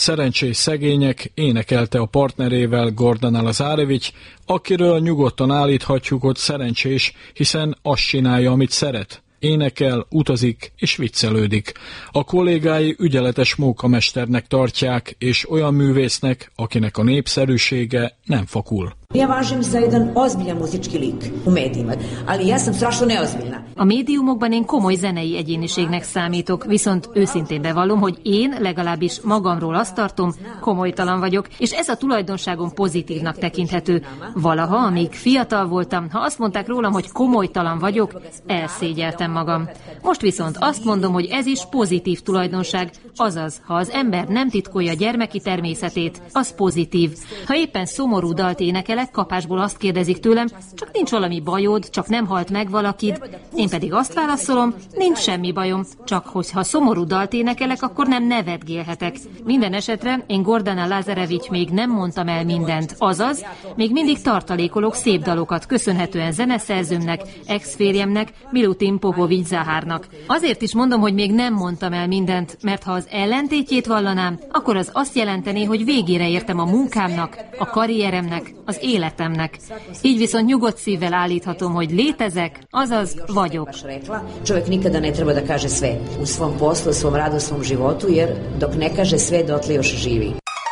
Szerencsés szegények énekelte a partnerével Gordana Lazarevic, akiről nyugodtan állíthatjuk, hogy szerencsés, hiszen azt csinálja, amit szeret. Énekel, utazik és viccelődik. A kollégái ügyeletes mókamesternek tartják, és olyan művésznek, akinek a népszerűsége nem fakul. Ja važim za jedan ozbiljan muzički lik u medijima, ali ja sam strašno neozbiljna. A médiumokban én komoly zenei egyéniségnek számítok, viszont őszintén bevallom, hogy én legalábbis magamról azt tartom, komolytalan vagyok, és ez a tulajdonságom pozitívnak tekinthető. Valaha, amíg fiatal voltam, ha azt mondták rólam, hogy komolytalan vagyok, elszégyeltem magam. Most viszont azt mondom, hogy ez is pozitív tulajdonság, azaz, ha az ember nem titkolja gyermeki természetét, az pozitív. Ha éppen szomorú dalt énekelek, kapásból azt kérdezik tőlem, csak nincs valami bajod, csak nem halt meg valakid. Én pedig azt válaszolom, nincs semmi bajom, csak hogyha szomorú dalt énekelek, akkor nem nevetgélhetek. Minden esetre én Gordana Lazarevic még nem mondtam el mindent, azaz, még mindig tartalékolok szép dalokat, köszönhetően zeneszerzőmnek, ex-férjemnek, Milutin Popovics Zahárnak. Azért is mondom, hogy még nem mondtam el mindent, mert ha az ellentétjét vallanám, akkor az azt jelenteni, hogy végére értem a munkámnak, a karrieremnek, az életemnek. Így viszont nyugodt szívvel állíthatom, hogy létezek, azaz vagyok. Čovjek nikada ne treba da kaže sve u svom poslu, u svom radu, u svom životu, jer dok ne kaže sve, dotle još živi.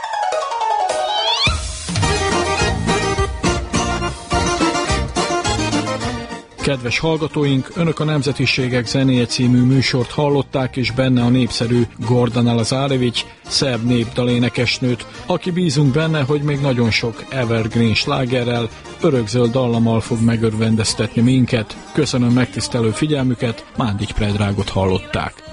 Kedves hallgatóink, Önök a Nemzetiségek zenéje című műsort hallották, és benne a népszerű Gordana Lazarevic, szerb népdalénekesnőt, aki bízunk benne, hogy még nagyon sok evergreen slágerrel, örökzöld dallammal fog megörvendeztetni minket. Köszönöm megtisztelő figyelmüket, Mándics Predragot hallották.